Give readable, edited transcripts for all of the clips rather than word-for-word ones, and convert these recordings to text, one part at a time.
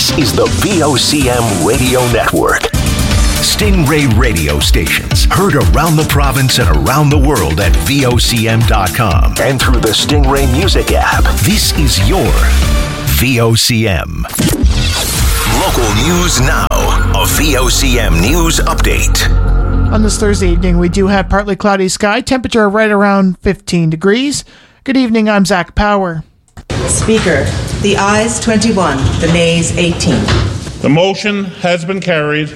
This is the VOCM Radio Network. Stingray radio stations heard around the province and around the world at VOCM.com and through the Stingray Music app. This is your VOCM. Local news now. A VOCM news update. On this Thursday evening, we do have partly cloudy sky, temperature right around 15 degrees. Good evening, I'm Zach Power. Speaker, the ayes 21, the nays 18. The motion has been carried.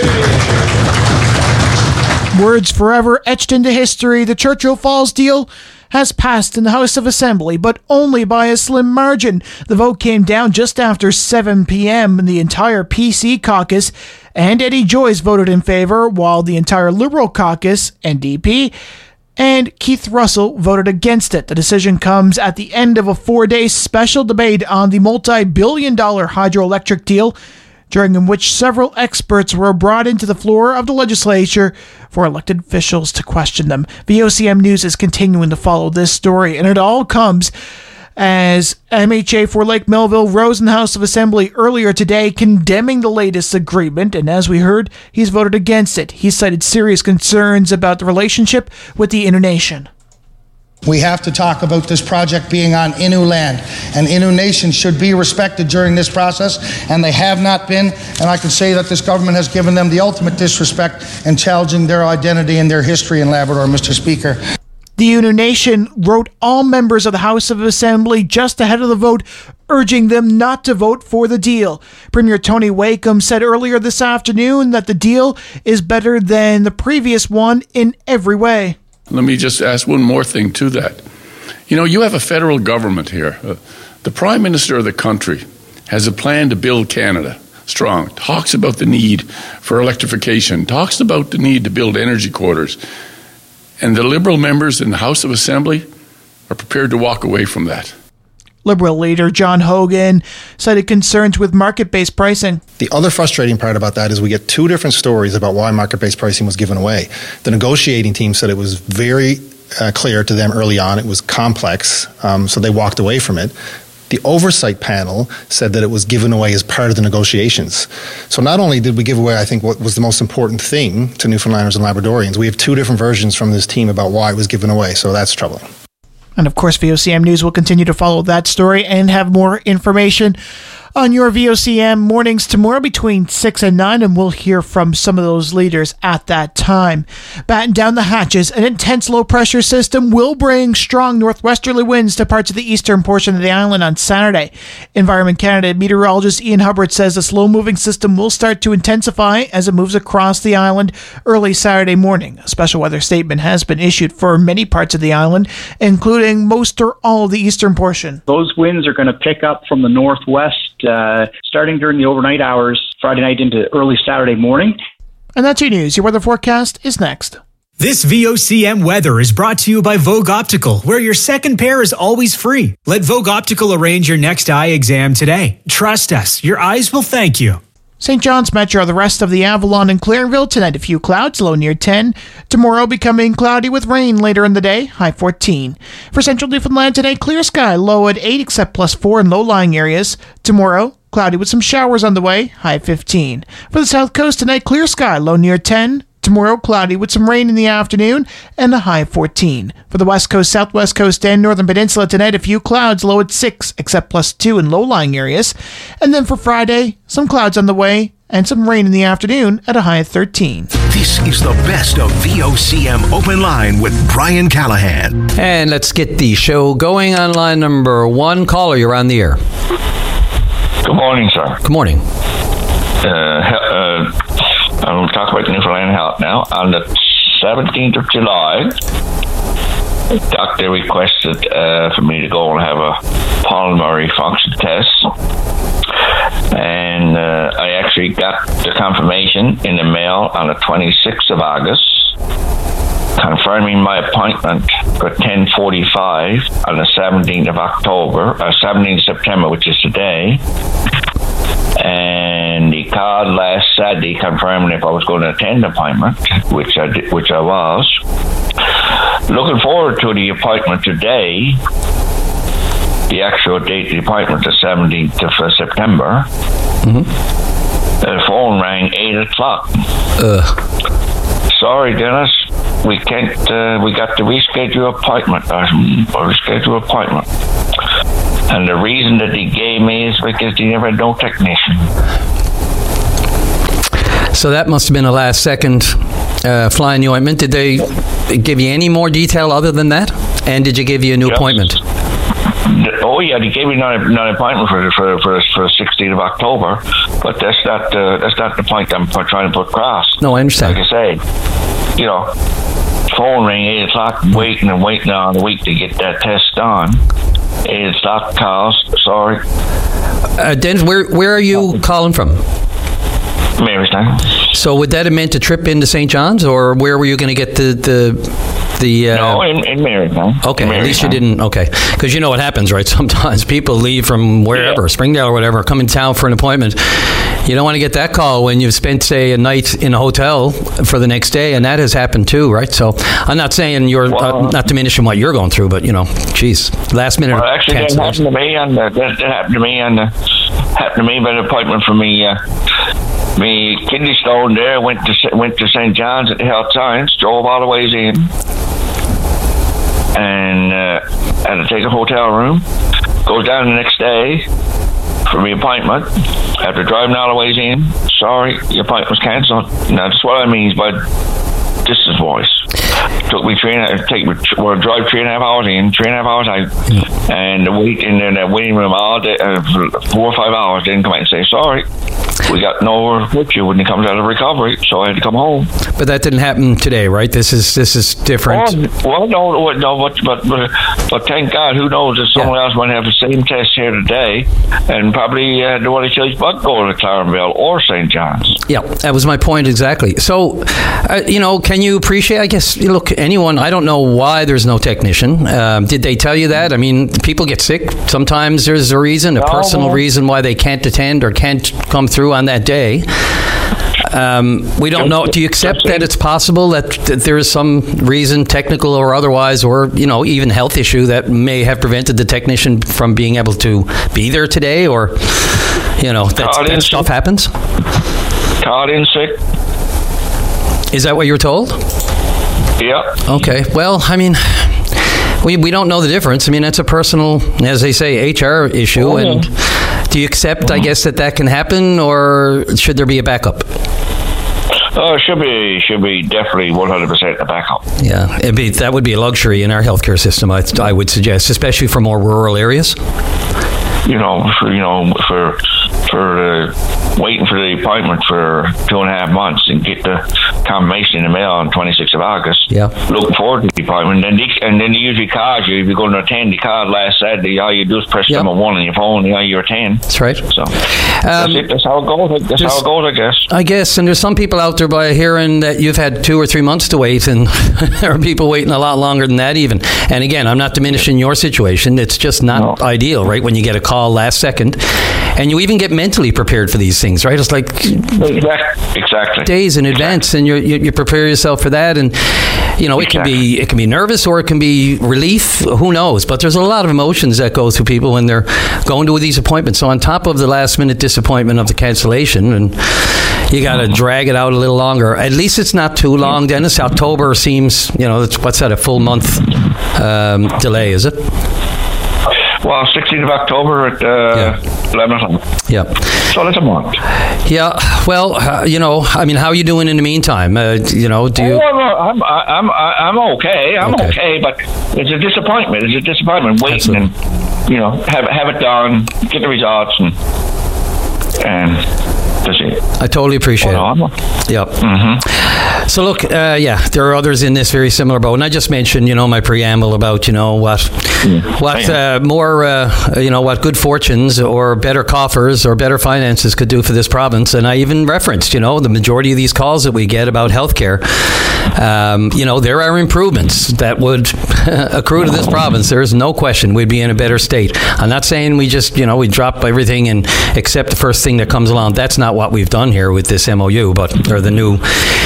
Words forever etched into history. The Churchill Falls deal has passed in the House of Assembly, but only by a slim margin. The vote came down just after 7 p.m. and the entire PC caucus and Eddie Joyce voted in favour, while the entire Liberal caucus, NDP, and Keith Russell voted against it. The decision comes at the end of a 4-day special debate on the multi-billion-dollar hydroelectric deal, during which several experts were brought into the floor of the legislature for elected officials to question them. VOCM News is continuing to follow this story, and it all comes as MHA for Lake Melville rose in the House of Assembly earlier today condemning the latest agreement, and as we heard, he's voted against it. He cited serious concerns about the relationship with the Innu Nation. We have to talk about this project being on Innu land, and Innu Nation should be respected during this process, and they have not been, and I can say that this government has given them the ultimate disrespect in challenging their identity and their history in Labrador, Mr. Speaker. The Innu Nation wrote all members of the House of Assembly just ahead of the vote, urging them not to vote for the deal. Premier Tony Wakeham said earlier this afternoon that the deal is better than the previous one in every way. Let me just ask one more thing to that. You know, you have a federal government here. The Prime Minister of the country has a plan to build Canada strong, talks about the need for electrification, talks about the need to build energy corridors. And the Liberal members in the House of Assembly are prepared to walk away from that. Liberal leader John Hogan cited concerns with market-based pricing. The other frustrating part about that is we get two different stories about why market-based pricing was given away. The negotiating team said it was very clear to them early on. It was complex, so they walked away from it. The oversight panel said that it was given away as part of the negotiations. So not only did we give away, I think, what was the most important thing to Newfoundlanders and Labradorians, we have two different versions from this team about why it was given away, so that's troubling. And of course, VOCM News will continue to follow that story and have more information on your VOCM mornings tomorrow between 6 and 9, and we'll hear from some of those leaders at that time. Batten down the hatches, an intense low-pressure system will bring strong northwesterly winds to parts of the eastern portion of the island on Saturday. Environment Canada meteorologist Ian Hubbard says the slow-moving system will start to intensify as it moves across the island early Saturday morning. A special weather statement has been issued for many parts of the island, including most or all of the eastern portion. Those winds are going to pick up from the northwest starting during the overnight hours, Friday night into early Saturday morning. And that's your news. Your weather forecast is next. This VOCM weather is brought to you by Vogue Optical, where your second pair is always free. Let Vogue Optical arrange your next eye exam today. Trust us, your eyes will thank you. St. John's Metro, the rest of the Avalon and Clarenville, tonight a few clouds, low near 10. Tomorrow becoming cloudy with rain later in the day, high 14. For Central Newfoundland today, clear sky, low at 8 except +4 in low-lying areas. Tomorrow, cloudy with some showers on the way, high 15. For the South Coast tonight, clear sky, low near 10. Tomorrow, cloudy with some rain in the afternoon and a high 14. For the West Coast, Southwest Coast, and Northern Peninsula tonight, a few clouds, low at 6, except +2 in low-lying areas. And then for Friday, some clouds on the way and some rain in the afternoon at a high of 13. This is the best of VOCM Open Line with Brian Callahan. And let's get the show going on line number 1. Caller, you're on the air. Good morning, sir. Good morning. I'll talk about Newfoundland Health now. On the 17th of July, the doctor requested for me to go and have a pulmonary function test. And I actually got the confirmation in the mail on the 26th of August, confirming my appointment for 10:45 on the 17th of September, which is today. And he called last Saturday confirming if I was going to attend the appointment, which I was. Looking forward to the appointment today. the actual date of the appointment, the 17th of September. The phone rang 8 o'clock. Sorry, Dennis, we can't. We got to reschedule appointment. Reschedule appointment. And the reason that he gave me is because he never had no technician. So that must have been a last second fly in the ointment. Did they give you any more detail other than that? And did you give you a new appointment? Oh yeah, they gave me another appointment for the 16th of October, but that's not the point I'm trying to put across. No, I understand. Like I say, phone ring 8 o'clock, waiting on the week to get that test done. 8 o'clock calls. Sorry. Dennis, where are you calling from? Marystown. So would that have meant a trip into St. John's, or where were you going to get the No, in Marystown. Okay, in Marystown. At least you didn't. Okay, because you know what happens, right? Sometimes people leave from wherever, Springdale or whatever, come in town for an appointment. You don't want to get that call when you've spent, say, a night in a hotel for the next day, and that has happened too, right? So I'm not saying you're not diminishing what you're going through, but geez, last minute. Well, actually, that happened to me, and that happened to me, by the appointment for me. Me kidney stone there. Went to St. John's at the Health Science. Drove all the ways in, and had to take a hotel room. Goes down the next day for my appointment. After driving all the ways in, sorry, your appointment's cancelled. Now that's what I mean by distance voice. Took me drive 3.5 hours in, 3.5 hours out, and wait in that waiting room all day, 4 or 5 hours. Didn't come out and say sorry. We got nowhere with you when it comes out of recovery, so I had to come home. But that didn't happen today, right? This is different. But thank God, who knows if someone else might have the same test here today, and probably the one that chose but go to Clarenville or St. John's. Yeah, that was my point exactly. So, can you appreciate? I guess look, anyone. I don't know why there's no technician. Did they tell you that? I mean, people get sick. Sometimes there's a reason, a personal reason why they can't attend or can't come through on that day. We don't know. Do you accept that it's possible that there is some reason, technical or otherwise, or even health issue that may have prevented the technician from being able to be there today, or that stuff happens? Called in sick. Is that what you were told? Yeah. Okay. Well, I mean, we don't know the difference. I mean, that's a personal, as they say, HR issue. And do you accept, I guess, that can happen, or should there be a backup? It should be definitely 100% a backup. Yeah, that would be a luxury in our healthcare system, I would suggest, especially for more rural areas. For waiting for the appointment for 2.5 months and get the confirmation in the mail on 26th of August. Yeah. Looking forward to the appointment. And then they usually call you. If you're going to attend, they call last Saturday. All you do is press number 1 on your phone and you attend. That's right. So that's how it goes. That's how it goes, I guess. I guess. And there's some people out there by hearing that you've had 2 or 3 months to wait, and there are people waiting a lot longer than that even. And again, I'm not diminishing your situation. It's just not ideal, right? When you get a call last second, and you even get mentally prepared for these things, right? It's like exactly days in advance, and you prepare yourself for that, and it can be nervous or it can be relief. Who knows? But there's a lot of emotions that go through people when they're going to these appointments. So on top of the last minute disappointment of the cancellation, and you got to drag it out a little longer. At least it's not too long, Dennis. October seems, what's that? A full month delay, is it? Well, 16th of October at 11 o'clock. Yeah. So that's a month. Yeah. Well, how are you doing in the meantime? Do you? I'm okay. I'm okay, but it's a disappointment. It's a disappointment waiting and have it done, get the results, and that's it. I totally appreciate it. Yep. Mm-hmm. So look, there are others in this very similar boat, and I just mentioned, my preamble about, what good fortunes or better coffers or better finances could do for this province, and I even referenced, the majority of these calls that we get about healthcare. There are improvements that would accrue to this province. There is no question we'd be in a better state. I'm not saying we just, we drop everything and accept the first thing that comes along. That's not what we've done here with this MOU, or the new DC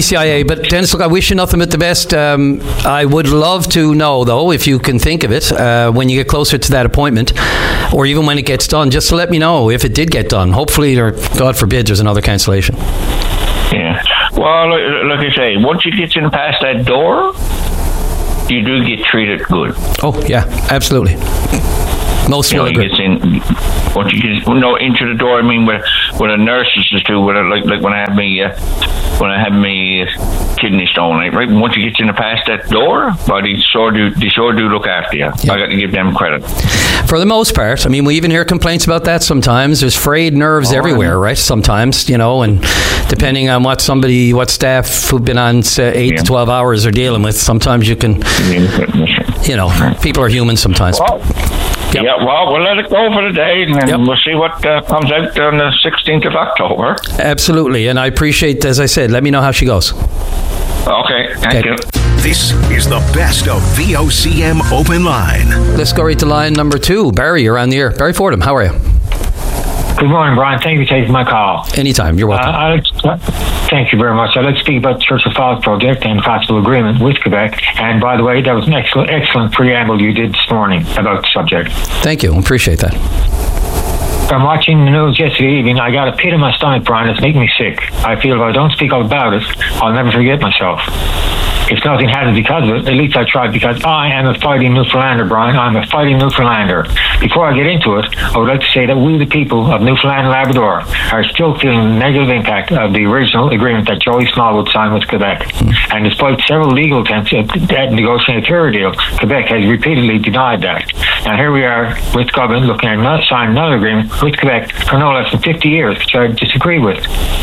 CIA. But Dennis, look, I wish you nothing but the best. I would love to know, though, if you can think of it, when you get closer to that appointment, or even when it gets done, just to let me know if it did get done. Hopefully, or God forbid, there's another cancellation. Yeah. Well, like I say, once you get in past that door, you do get treated good. Oh, yeah, absolutely. Most will agree. Once you get into the door, I mean, with a nurse used to, like when I had me kidney stone, right? Once you get in past that door, well, they sure do look after you. Yeah. I got to give them credit. For the most part, I mean, we even hear complaints about that sometimes. There's frayed nerves everywhere, right? Sometimes, and depending on what staff who've been on 8 to 12 hours are dealing with, sometimes you can, people are human sometimes. Well, yep. Yeah, well, we'll let it go for the day, and then we'll see what comes out on the 16th of October. Absolutely, and I appreciate, as I said, let me know how she goes. Okay, thank you. This is the best of VOCM Open Line. Let's go right to line number 2. Barry, you're on the air. Barry Fordham, how are you? Good morning, Brian. Thank you for taking my call. Anytime. You're welcome. Thank you very much. I'd like to speak about the Church of Falls project and possible agreement with Quebec. And by the way, that was an excellent preamble you did this morning about the subject. Thank you. Appreciate that. I'm watching the news yesterday evening. I got a pit in my stomach, Brian. It's making me sick. I feel if I don't speak about it, I'll never forget myself. If nothing happens because of it, at least I tried, because I am a fighting Newfoundlander, Brian. I'm a fighting Newfoundlander. Before I get into it, I would like to say that we, the people of Newfoundland and Labrador, are still feeling the negative impact of the original agreement that Joey Smallwood signed with Quebec. And despite several legal attempts at negotiating a fair deal, Quebec has repeatedly denied that. Now here we are with government looking at signing another agreement with Quebec for no less than 50 years, which I disagree with.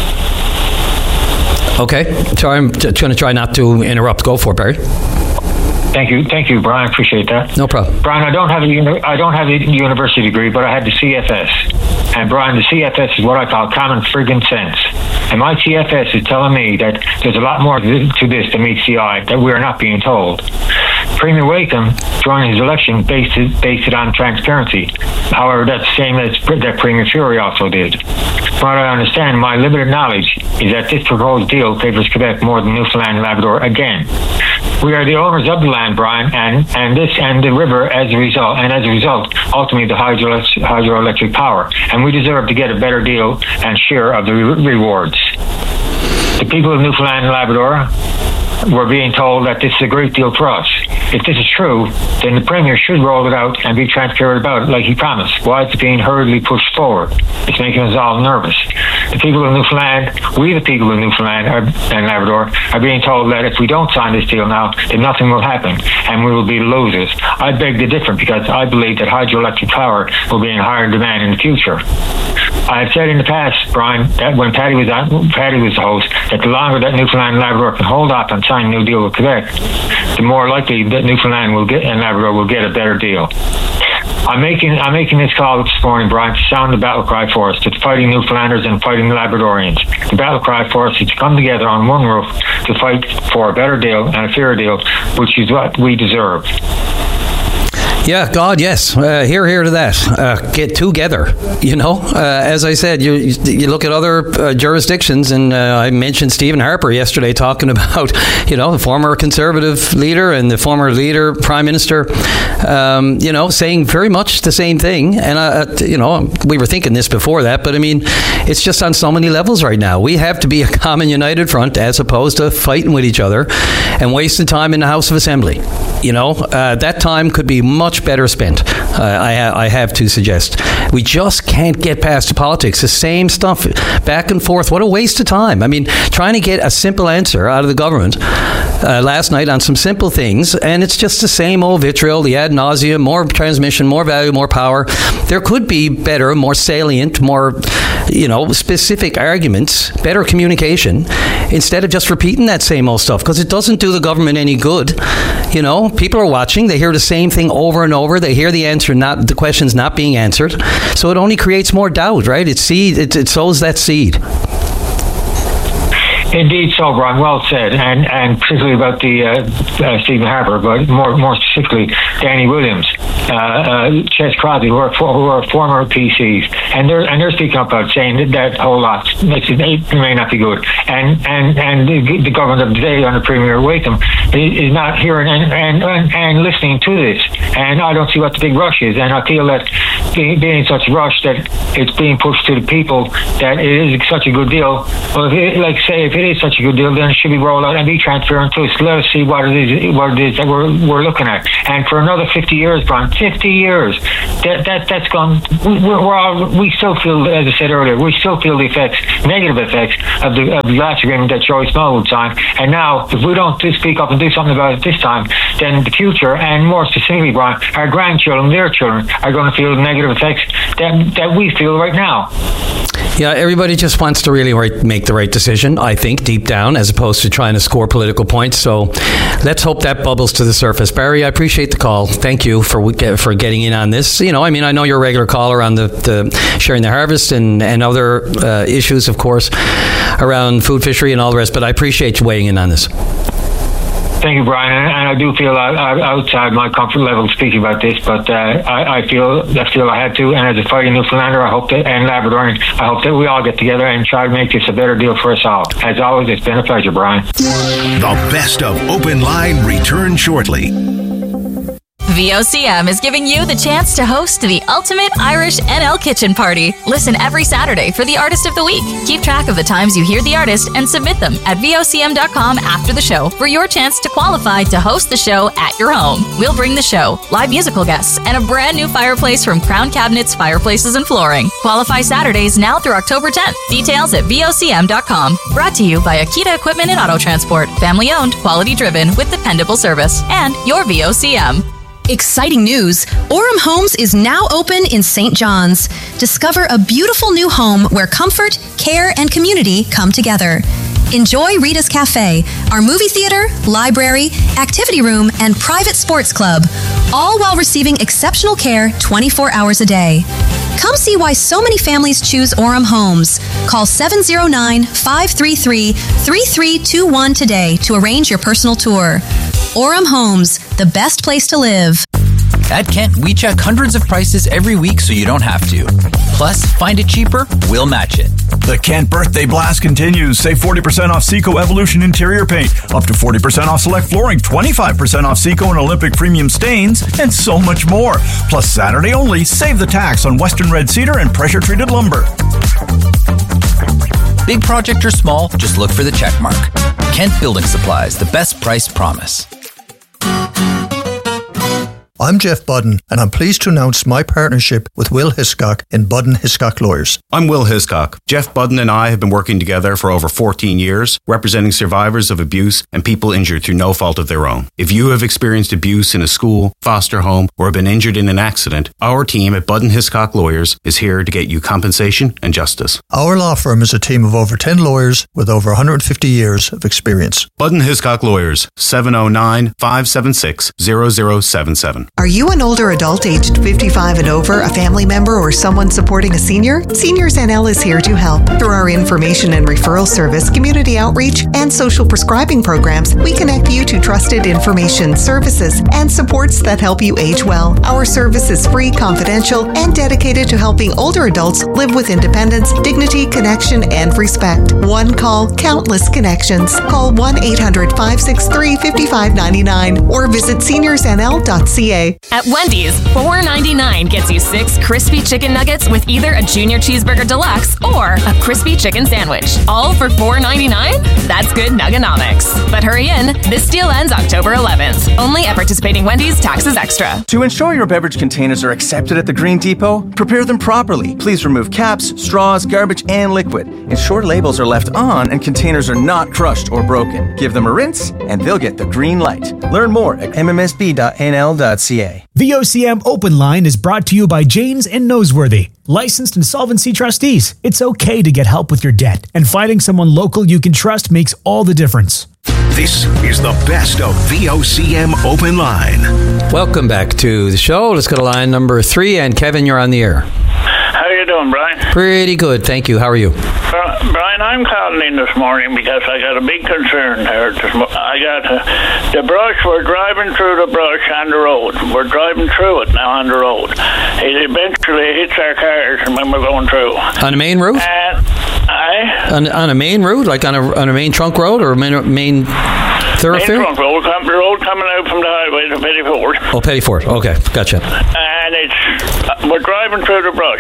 Okay, so I'm going to try not to interrupt. Go for it, Barry. Thank you, Brian. I appreciate that. No problem. Brian, I don't have a university degree, but I had the CFS. And Brian, the CFS is what I call common friggin' sense. And my CFS is telling me that there's a lot more to this than meets the eye that we are not being told. Premier Wakeham, during his election, based it on transparency. However, that's the same as that Premier Fury also did. From what I understand, my limited knowledge is that this proposed deal favors Quebec more than Newfoundland and Labrador again. We are the owners of the land, Brian, and the river as a result, ultimately the hydroelectric power. And we deserve to get a better deal and share of the rewards. The people of Newfoundland and Labrador were being told that this is a great deal for us. If this is true, then the Premier should roll it out and be transparent about it like he promised. Why is it being hurriedly pushed forward? It's making us all nervous. The people of Newfoundland, we the people of Newfoundland and Labrador, are being told that if we don't sign this deal now, then nothing will happen and we will be losers. I beg to differ, because I believe that hydroelectric power will be in higher demand in the future. I have said in the past, Brian, that when Paddy was the host, that the longer that Newfoundland and Labrador can hold off on signing a new deal with Quebec, the more likely that Newfoundland will get and Labrador will get a better deal. I'm making this call this morning, Brian, to sound the battle cry for us, to the fighting Newfoundlanders and fighting Labradorians. The battle cry for us is to come together on one roof to fight for a better deal and a fairer deal, which is what we deserve. Yeah, God, yes. Hear to that. Get together. As I said, you look at other jurisdictions, and I mentioned Stephen Harper yesterday talking about, the former Conservative leader and the former Prime Minister, saying very much the same thing. And, we were thinking this before that, but I mean, it's just on so many levels right now. We have to be a common united front as opposed to fighting with each other and wasting time in the House of Assembly. That time could be much better spent, I have to suggest. We just can't get past the politics. The same stuff, back and forth. What a waste of time. I mean, trying to get a simple answer out of the government last night on some simple things, and it's just the same old vitriol, the ad nauseum, more transmission, more value, more power. There could be better, more salient, more specific arguments, better communication, instead of just repeating that same old stuff, because it doesn't do the government any good. People are watching, they hear the same thing over and over, they hear the questions not being answered, so it only creates more doubt, right? It sows that seed. Indeed so, Brian. Well said. And particularly about the Stephen Harper, but more specifically, Danny Williams. Ches Crosby, who are former PCs, and they're speaking up about saying that whole lot it may not be good, and the government of today under Premier Waitham is not hearing and listening to this, and I don't see what the big rush is, and I feel that being such a rush that it's being pushed to the people that it is such a good deal. Well, if it is such a good deal, then it should be rolled out and be transparent to us. Let us see what it is that we're looking at. And for another 50 years, Brian, 50 years, that's gone. We still feel, as I said earlier, we still feel the negative effects of the last agreement that Joey Smallwood signed. And now, if we don't speak up and do something about it this time, then the future, and more specifically, Brian, our grandchildren, their children, are going to feel the negative effects that we feel right now. Yeah, everybody just wants to really make the right decision, I think, deep down, as opposed to trying to score political points. So let's hope that bubbles to the surface. Barry, I appreciate the call. Thank you for getting in on this. I know you're a regular caller on the Sharing the Harvest and other issues, of course, around food, fishery and all the rest, but I appreciate you weighing in on this. Thank you, Brian. And I do feel outside my comfort level speaking about this, but I feel I had to. And as a fighting Newfoundlander, I hope that, and Labradoran, I hope that we all get together and try to make this a better deal for us all. As always, it's been a pleasure, Brian. The best of Open Line returns shortly. VOCM is giving you the chance to host the ultimate Irish NL Kitchen Party. Listen every Saturday for the Artist of the Week. Keep track of the times you hear the artist and submit them at VOCM.com after the show for your chance to qualify to host the show at your home. We'll bring the show, live musical guests, and a brand new fireplace from Crown Cabinets, Fireplaces, and Flooring. Qualify Saturdays now through October 10th. Details at VOCM.com. Brought to you by Akita Equipment and Auto Transport. Family owned, quality driven, with dependable service. And your VOCM. Exciting news! Orem Homes is now open in St. John's. Discover a beautiful new home where comfort, care, and community come together. Enjoy Rita's Cafe, our movie theater, library, activity room, and private sports club, all while receiving exceptional care 24 hours a day. Come see why so many families choose Orem Homes. Call 709-533-3321 today to arrange your personal tour. Orem Homes, the best place to live. At Kent, we check hundreds of prices every week so you don't have to. Plus, find it cheaper, we'll match it. The Kent Birthday Blast continues. Save 40% off Seco Evolution interior paint, up to 40% off select flooring, 25% off Seco and Olympic premium stains, and so much more. Plus, Saturday only, save the tax on Western Red Cedar and pressure-treated lumber. Big project or small, just look for the check mark. Kent Building Supplies, the best price promise. I'm Jeff Budden, and I'm pleased to announce my partnership with Will Hiscock in Budden Hiscock Lawyers. I'm Will Hiscock. Jeff Budden and I have been working together for over 14 years, representing survivors of abuse and people injured through no fault of their own. If you have experienced abuse in a school, foster home, or have been injured in an accident, our team at Budden Hiscock Lawyers is here to get you compensation and justice. Our law firm is a team of over 10 lawyers with over 150 years of experience. Budden Hiscock Lawyers, 709-576-0077. Are you an older adult aged 55 and over, a family member, or someone supporting a senior? Seniors NL is here to help. Through our information and referral service, community outreach, and social prescribing programs, we connect you to trusted information, services, and supports that help you age well. Our service is free, confidential, and dedicated to helping older adults live with independence, dignity, connection, and respect. One call, countless connections. Call 1-800-563-5599 or visit seniorsnl.ca. At Wendy's, $4.99 gets you 6 crispy chicken nuggets with either a Junior Cheeseburger Deluxe or a crispy chicken sandwich. All for $4.99? That's good nuggonomics. But hurry in, this deal ends October 11th. Only at participating Wendy's, taxes extra. To ensure your beverage containers are accepted at the Green Depot, prepare them properly. Please remove caps, straws, garbage, and liquid. Ensure labels are left on and containers are not crushed or broken. Give them a rinse and they'll get the green light. Learn more at mmsb.nl.ca. VOCM Open Line is brought to you by Janes and Noseworthy, licensed insolvency trustees. It's okay to get help with your debt, and finding someone local you can trust makes all the difference. This is the best of VOCM Open Line. Welcome back to the show. Let's go to line number 3, and Kevin, you're on the air. How you you doing, Brian? Pretty good, thank you. How are you? Brian, I'm calling in this morning because I got a big concern here. I got the brush. We're driving through the brush on the road. We're driving through it now on the road. It eventually hits our cars when we're going through. On a main route? On a main route, like on a main trunk road or a main thoroughfare? Main trunk road, the road coming out from the highway to Pettyford. Oh, Pettyford. Okay, gotcha. And we're driving through the brush.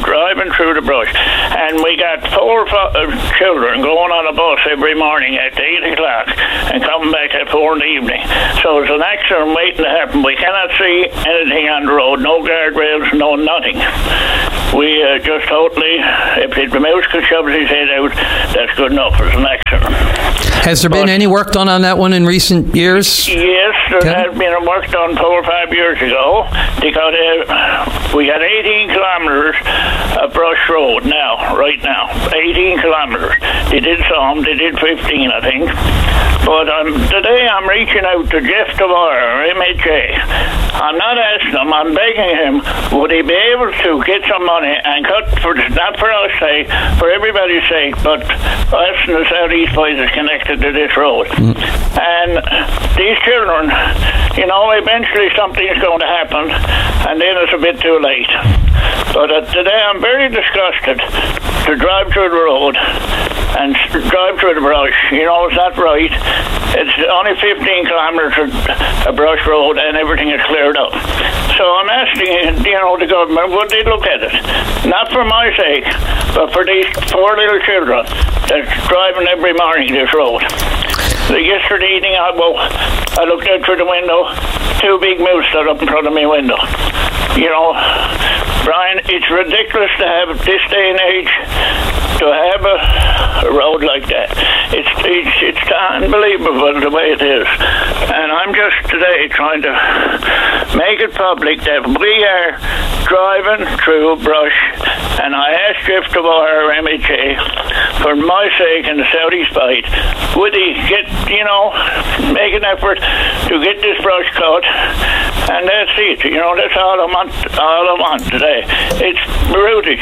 And we got 4 children going on a bus every morning at 8 o'clock and coming back at 4 in the evening. So there's an accident waiting to happen. We cannot see anything on the road, no guardrails, no nothing. We just totally, if the mouse could shove his head out, that's good enough. There's an accident. Has there been any work done on that one in recent years? Yes, there has been a work done 4 or 5 years ago because we got 18 kilometres of brush road right now. 18 kilometres. They did some, they did 15, I think. But today I'm reaching out to Jeff Tavara, MHA. I'm not asking him, I'm begging him, would he be able to get some money and cut, not for our sake, for everybody's sake, but us and the Southeast Boys is connected to this road. And these children, eventually something's going to happen, and then it's a bit too late. But today I'm very disgusted to drive through the road and drive through the brush. It's not right. It's only 15 kilometres of brush road and everything is cleared up. So I'm asking, the government, would they look at it? Not for my sake, but for these 4 little children that's driving every morning this road. Yesterday evening, I looked out through the window, 2 big moose stood up in front of my window. Brian, it's ridiculous to have this day and age to have a road like that. It's unbelievable the way it is. And I'm just today trying to make it public that we are driving through brush, and I asked Jeff Tavara, MHA, for my sake and the Southeast Bite, would he make an effort to get this brush cut, and that's it. That's all I want today. It's brutish,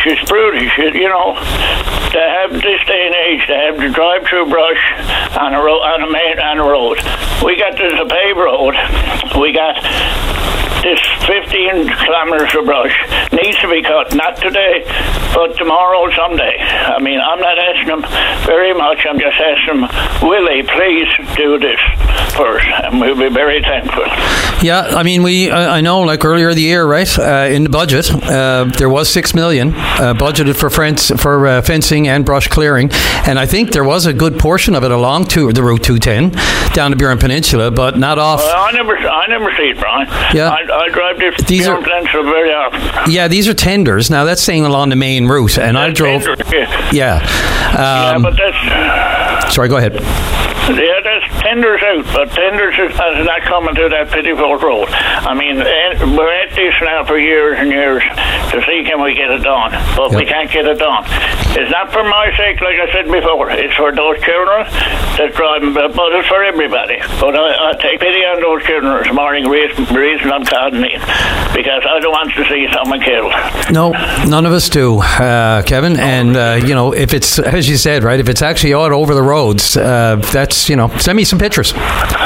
to have this day and age, to have to drive through brush on a road. We got this a paved road. We got this 15 kilometres of brush needs to be cut, not today, but tomorrow, someday. I mean, I'm not asking them very much. I'm just asking them, will they please do this first? And we'll be very thankful. Yeah, I mean, I know, like earlier in the year, right, in the budget, there was $6 million budgeted for fencing and brush clearing, and I think there was a good portion of it along to the Route 210 down to Burin Peninsula, but not off. Well, I never see it, Brian. Yeah. I drive this Burin Peninsula very often. Yeah, these are tenders. Now that's saying along the main route, and I drove. Yeah. But that's. Sorry, go ahead. Yeah, there's tenders out, but tenders is not coming to that Pettyford Road. I mean, we're at this now for years and years to see can we get it done, but we can't get it done. It's not for my sake, like I said before. It's for those children that drive, but it's for everybody. But I take pity on those children this morning, reason I'm calling in, because I don't want to see someone killed. No, none of us do, Kevin. And, if it's, as you said, right, if it's actually all over the roads, that's, send me some pictures.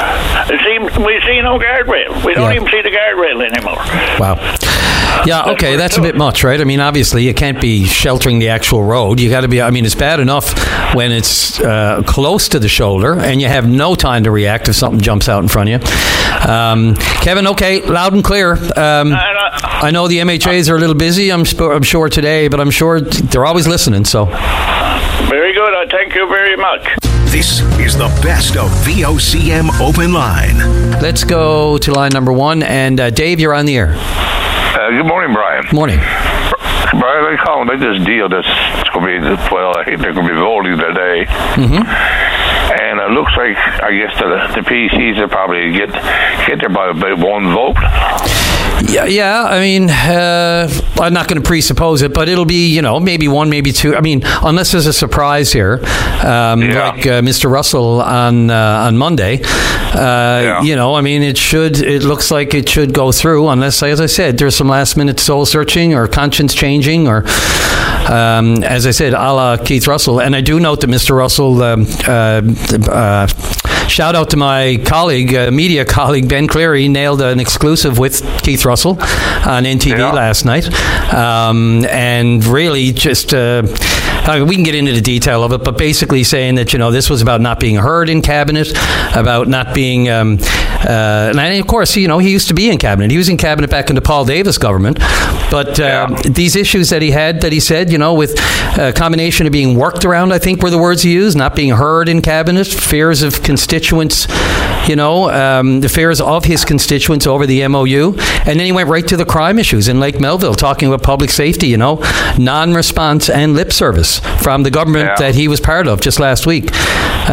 We see no guardrail. We don't even see the guardrail anymore. Wow. Yeah, okay, that's a bit much, right? I mean, obviously, you can't be sheltering the actual road. You got to be, I mean, it's bad enough when it's close to the shoulder and you have no time to react if something jumps out in front of you. Kevin, okay, loud and clear. I know the MHAs are a little busy, I'm sure today, but I'm sure they're always listening, so. Very good. I thank you very much. This is the best of VOCM Open Line. Let's go to line number 1, and Dave, you're on the air. Good morning, Brian. Morning. Brian, I call about this deal that's going to be, I think they're going to be voting today. Mm-hmm. And it looks like, I guess, the PCs will probably get there by about 1 vote. Yeah. I mean, I'm not going to presuppose it, but it'll be, maybe one, maybe two. I mean, unless there's a surprise here, like Mr. Russell on Monday. I mean, it looks like it should go through, unless, as I said, there's some last minute soul searching or conscience changing, or as I said, a la Keith Russell. And I do note that Mr. Russell, shout out to my colleague, media colleague Ben Cleary, nailed an exclusive with Keith Russell on NTV last night, and really just we can get into the detail of it, but basically saying that this was about not being heard in cabinet, about not being and of course he used to be in cabinet. He was in cabinet back in the Paul Davis government, but these issues that he had, that he said, with a combination of being worked around, I think were the words he used, not being heard in cabinet, fears of constituents, the fears of his constituents over the MOU, and then he went right to the crime issues in Lake Melville, talking about public safety, non-response and lip service from the government that he was part of just last week.